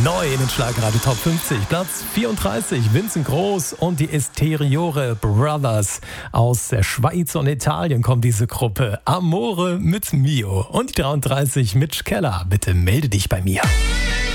Neu in den Schlagerradio Top 50. Platz 34, Vincent Groß und die Esteriore Brothers. Aus der Schweiz und Italien kommt diese Gruppe. Amore mit Mio. Und die 33, Mitch Keller. Bitte melde dich bei mir.